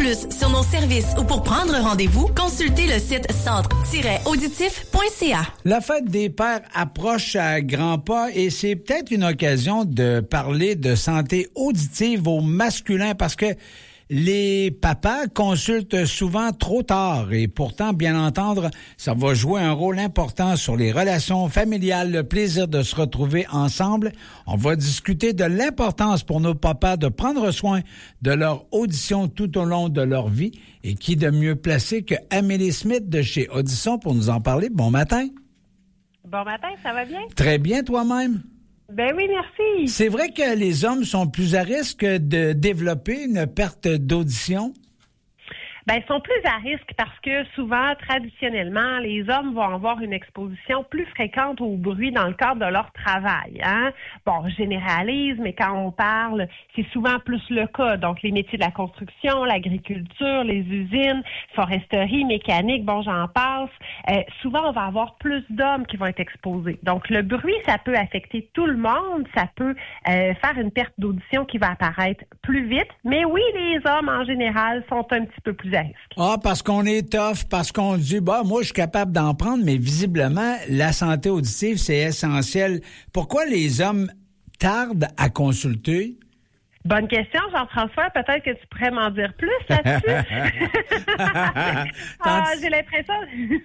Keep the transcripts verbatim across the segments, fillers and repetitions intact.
plus sur nos services ou pour prendre rendez-vous, consultez le site centre tiret auditif point c a. La fête des pères approche à grands pas et c'est peut-être une occasion de parler de santé auditive au masculin parce que les papas consultent souvent trop tard et pourtant, bien entendre, ça va jouer un rôle important sur les relations familiales, le plaisir de se retrouver ensemble. On va discuter de l'importance pour nos papas de prendre soin de leur audition tout au long de leur vie et qui de mieux placé que Amélie Smith de chez Audition pour nous en parler. Bon matin. Bon matin, ça va bien? Très bien toi-même. Ben oui, merci. C'est vrai que les hommes sont plus à risque de développer une perte d'audition? Ben, ils sont plus à risque parce que souvent, traditionnellement, les hommes vont avoir une exposition plus fréquente au bruit dans le cadre de leur travail. Hein? Bon, je généralise, mais quand on parle, c'est souvent plus le cas. Donc, les métiers de la construction, l'agriculture, les usines, foresterie, mécanique, bon, j'en passe. Euh, souvent, on va avoir plus d'hommes qui vont être exposés. Donc, le bruit, ça peut affecter tout le monde. Ça peut euh, faire une perte d'audition qui va apparaître plus vite. Mais oui, les hommes, en général, sont un petit peu plus à risque. Ah, parce qu'on est tough, parce qu'on dit, bah, moi, je suis capable d'en prendre, mais visiblement, la santé auditive, c'est essentiel. Pourquoi les hommes tardent à consulter? Bonne question, Jean-François. Peut-être que tu pourrais m'en dire plus là-dessus. ah, j'ai l'impression...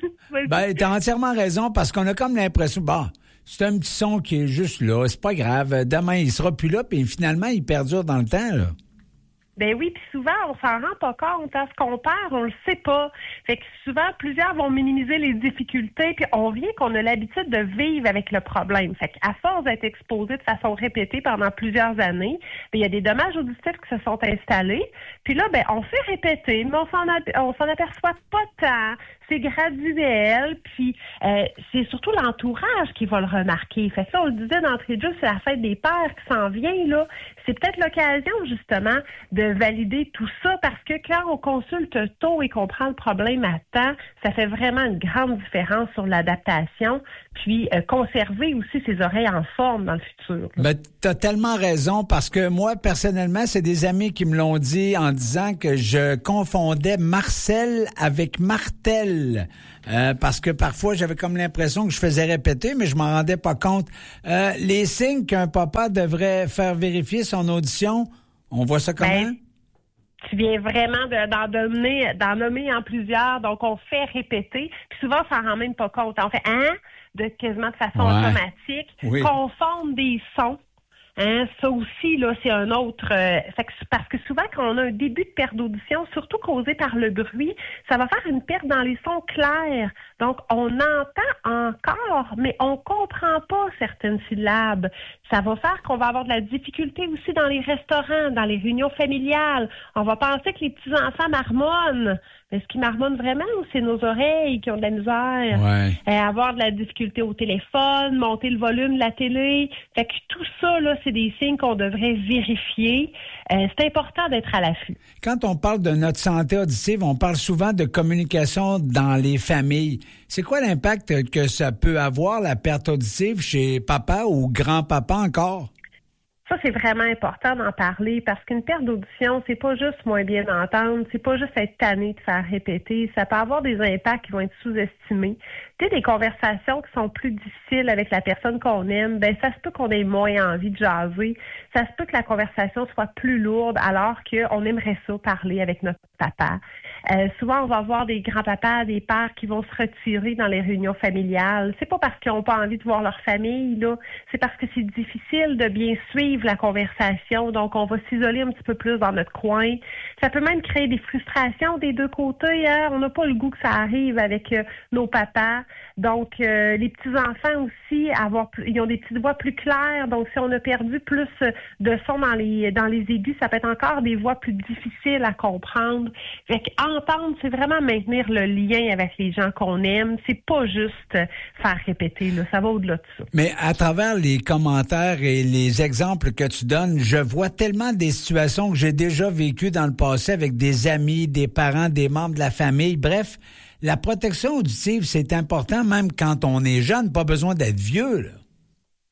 ben, t'as entièrement raison, parce qu'on a comme l'impression, bah, c'est un petit son qui est juste là, c'est pas grave. Demain, il sera plus là, puis finalement, il perdure dans le temps, là. Ben oui, puis souvent, on s'en rend pas compte. Hein, ce qu'on perd, on le sait pas. Fait que souvent, plusieurs vont minimiser les difficultés, puis on vient qu'on a l'habitude de vivre avec le problème. Fait qu'à force d'être exposé de façon répétée pendant plusieurs années, ben, il y a des dommages auditifs qui se sont installés. Puis là, ben, on fait répéter, mais on s'en, a- on s'en aperçoit pas tant. C'est graduel, puis euh, c'est surtout l'entourage qui va le remarquer. Fait que là, on le disait d'entrée de jeu, c'est la fête des pères qui s'en vient, là. C'est peut-être l'occasion, justement, de valider tout ça, parce que quand on consulte tôt et qu'on prend le problème à temps, ça fait vraiment une grande différence sur l'adaptation, puis euh, conserver aussi ses oreilles en forme dans le futur. Ben, t'as tellement raison, parce que moi, personnellement, c'est des amis qui me l'ont dit en disant que je confondais Marcel avec Martel. Euh, parce que parfois, j'avais comme l'impression que je faisais répéter, mais je m'en rendais pas compte. Euh, les signes qu'un papa devrait faire vérifier son audition, on voit ça comment? Ben, tu viens vraiment de, d'en, nommer, d'en nommer en plusieurs, donc on fait répéter, puis souvent, on s'en rend même pas compte. On fait « hein » de quasiment de façon ouais. automatique, oui. confondre des sons. Hein, ça aussi, là, c'est un autre... Euh, fait que, parce que souvent, quand on a un début de perte d'audition, surtout causé par le bruit, ça va faire une perte dans les sons clairs. Donc, on entend encore, mais on comprend pas certaines syllabes. Ça va faire qu'on va avoir de la difficulté aussi dans les restaurants, dans les réunions familiales. On va penser que les petits-enfants marmonnent. Mais ce qui marmonne vraiment, c'est nos oreilles qui ont de la misère. Ouais. Euh, avoir de la difficulté au téléphone, monter le volume de la télé. Fait que tout ça, là, c'est des signes qu'on devrait vérifier. Euh, c'est important d'être à l'affût. Quand on parle de notre santé auditive, on parle souvent de communication dans les familles. C'est quoi l'impact que ça peut avoir, la perte auditive, chez papa ou grand-papa encore? Ça, c'est vraiment important d'en parler parce qu'une perte d'audition, c'est pas juste moins bien entendre, c'est pas juste être tanné de faire répéter. Ça peut avoir des impacts qui vont être sous-estimés. Tu sais, des conversations qui sont plus difficiles avec la personne qu'on aime, ben ça se peut qu'on ait moins envie de jaser. Ça se peut que la conversation soit plus lourde alors qu'on aimerait ça parler avec notre papa. Euh, souvent, on va voir des grands-papas, des pères qui vont se retirer dans les réunions familiales. C'est pas parce qu'ils n'ont pas envie de voir leur famille, là. C'est parce que c'est difficile de bien suivre la conversation. Donc, on va s'isoler un petit peu plus dans notre coin. Ça peut même créer des frustrations des deux côtés. Hein? On n'a pas le goût que ça arrive avec euh, nos papas. Donc, euh, les petits-enfants aussi, avoir, ils ont des petites voix plus claires. Donc, si on a perdu plus de son dans les dans les aigus, ça peut être encore des voix plus difficiles à comprendre. Fait qu'entendre, c'est vraiment maintenir le lien avec les gens qu'on aime. C'est pas juste faire répéter, là. Ça va au-delà de ça. Mais à travers les commentaires et les exemples que tu donnes, je vois tellement des situations que j'ai déjà vécues dans le passé avec des amis, des parents, des membres de la famille. Bref, la protection auditive, c'est important même quand on est jeune, pas besoin d'être vieux, là.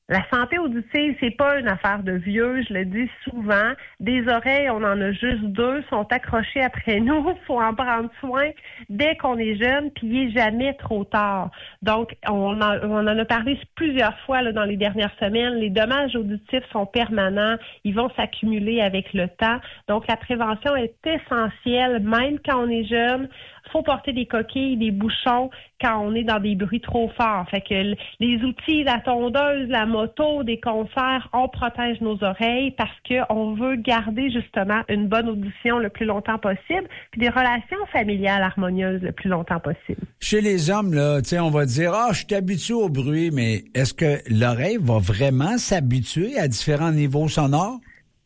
La santé auditive, c'est pas une affaire de vieux, je le dis souvent. Des oreilles, on en a juste deux, sont accrochées après nous. Il faut en prendre soin dès qu'on est jeune, puis il n'est jamais trop tard. Donc, on en, on en a parlé plusieurs fois là, dans les dernières semaines. Les dommages auditifs sont permanents, ils vont s'accumuler avec le temps. Donc, la prévention est essentielle, même quand on est jeune. Il faut porter des coquilles, des bouchons quand on est dans des bruits trop forts. Fait que les outils, la tondeuse, la moto, des concerts, on protège nos oreilles parce qu'on veut garder justement une bonne audition le plus longtemps possible, puis des relations familiales harmonieuses le plus longtemps possible. Chez les hommes, là, tu sais, on va dire, ah, oh, je suis habitué au bruit, mais est-ce que l'oreille va vraiment s'habituer à différents niveaux sonores?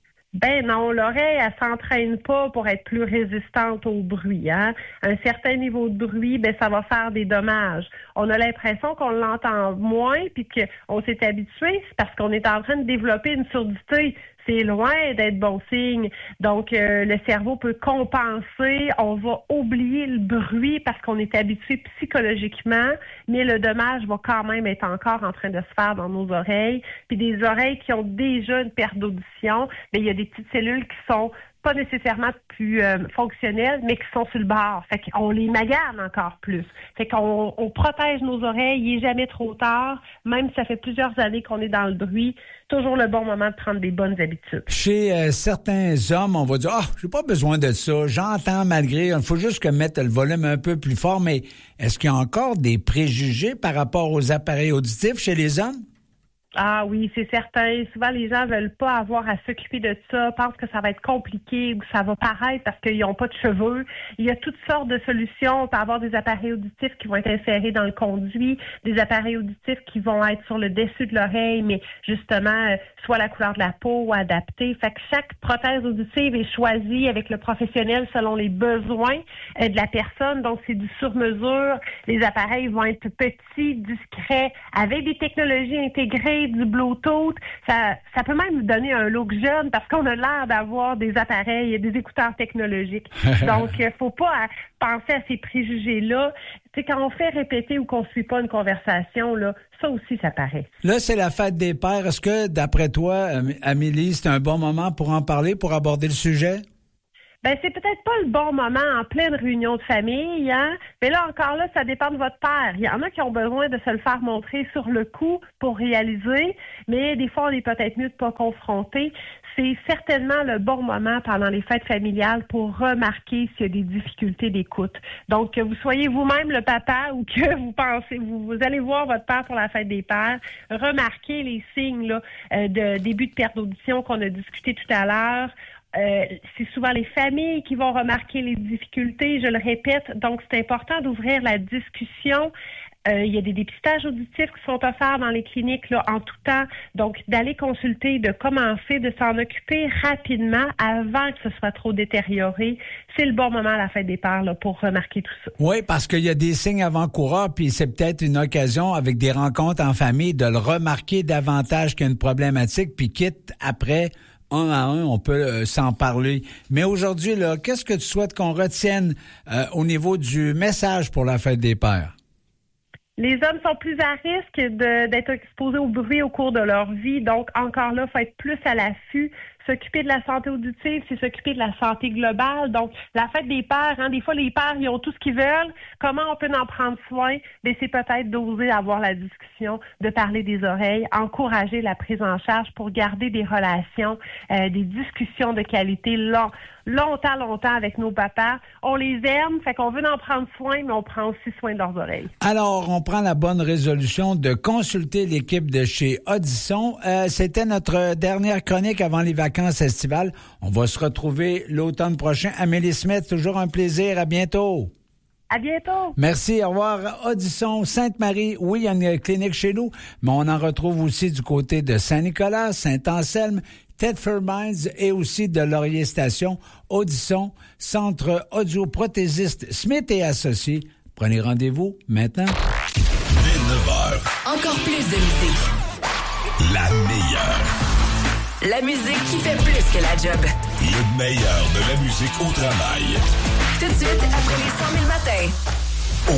Ben non, l'oreille, elle s'entraîne pas pour être plus résistante au bruit. Hein? Un certain niveau de bruit, ben ça va faire des dommages. On a l'impression qu'on l'entend moins puis qu'on s'est habitué, c'est parce qu'on est en train de développer une surdité. C'est loin d'être bon signe. Donc, euh, le cerveau peut compenser. On va oublier le bruit parce qu'on est habitué psychologiquement, mais le dommage va quand même être encore en train de se faire dans nos oreilles. Puis des oreilles qui ont déjà une perte d'audition, bien, il y a des petites cellules qui sont pas nécessairement plus euh, fonctionnelles, mais qui sont sur le bord. Fait qu'on les magane encore plus. Fait qu'on on protège nos oreilles, il est jamais trop tard, même si ça fait plusieurs années qu'on est dans le bruit, toujours le bon moment de prendre des bonnes habitudes. Chez euh, certains hommes, on va dire, ah, oh, j'ai pas besoin de ça, j'entends malgré, il faut juste que mettre le volume un peu plus fort, mais est-ce qu'il y a encore des préjugés par rapport aux appareils auditifs chez les hommes? Ah oui, c'est certain. Souvent, les gens veulent pas avoir à s'occuper de ça, pensent que ça va être compliqué ou que ça va paraître parce qu'ils n'ont pas de cheveux. Il y a toutes sortes de solutions. On peut avoir des appareils auditifs qui vont être insérés dans le conduit, des appareils auditifs qui vont être sur le dessus de l'oreille, mais justement, soit la couleur de la peau ou adaptée. Fait que chaque prothèse auditive est choisie avec le professionnel selon les besoins de la personne. Donc, c'est du sur-mesure. Les appareils vont être petits, discrets, avec des technologies intégrées, du Bluetooth, ça, ça peut même nous donner un look jeune parce qu'on a l'air d'avoir des appareils et des écouteurs technologiques. Donc, il ne faut pas penser à ces préjugés-là. Tu sais, quand on fait répéter ou qu'on ne suit pas une conversation, là, ça aussi, ça paraît. Là, c'est la fête des pères. Est-ce que, d'après toi, Amélie, c'est un bon moment pour en parler, pour aborder le sujet? Ben c'est peut-être pas le bon moment en pleine réunion de famille, hein. Mais là encore là, ça dépend de votre père. Il y en a qui ont besoin de se le faire montrer sur le coup pour réaliser, mais des fois on est peut-être mieux de pas confronter. C'est certainement le bon moment pendant les fêtes familiales pour remarquer s'il y a des difficultés d'écoute. Donc que vous soyez vous-même le papa ou que vous pensez, vous, vous allez voir votre père pour la fête des pères, remarquez les signes là euh, de début de perte d'audition qu'on a discuté tout à l'heure. Euh, c'est souvent les familles qui vont remarquer les difficultés, je le répète, donc c'est important d'ouvrir la discussion. Euh, il y a des dépistages auditifs qui sont offerts dans les cliniques là, en tout temps, donc d'aller consulter, de commencer, de s'en occuper rapidement avant que ce soit trop détérioré. C'est le bon moment à la fête des pères là, pour remarquer tout ça. Oui, parce qu'il y a des signes avant-coureurs, puis c'est peut-être une occasion avec des rencontres en famille de le remarquer davantage qu'il y a une problématique, puis quitte après... Un à un, on peut euh, s'en parler. Mais aujourd'hui, là, qu'est-ce que tu souhaites qu'on retienne euh, au niveau du message pour la fête des pères? Les hommes sont plus à risque de, d'être exposés au bruit au cours de leur vie. Donc, encore là, il faut être plus à l'affût. S'occuper de la santé auditive, c'est s'occuper de la santé globale. Donc, la fête des pères, hein, des fois, les pères, ils ont tout ce qu'ils veulent. Comment on peut en prendre soin? Bien, c'est peut-être d'oser avoir la discussion, de parler des oreilles, encourager la prise en charge pour garder des relations, euh, des discussions de qualité long, longtemps, longtemps avec nos papas. On les aime, fait qu'on veut en prendre soin, mais on prend aussi soin de leurs oreilles. Alors, on prend la bonne résolution de consulter l'équipe de chez Audison. Euh, c'était notre dernière chronique avant les vacances estivales. On va se retrouver l'automne prochain. Amélie Smith, toujours un plaisir. À bientôt. À bientôt. Merci. Au revoir. Audison, Sainte-Marie. Oui, il y a une clinique chez nous, mais on en retrouve aussi du côté de Saint-Nicolas, Saint-Anselme, Thetford Mines et aussi de Laurier Station. Audison, centre audioprothésiste Smith et Associés. Prenez rendez-vous maintenant. Dès neuf heures. Encore plus de musique. La meilleure. La musique qui fait plus que la job. Le meilleur de la musique au travail. Tout de suite, après les cent mille matins.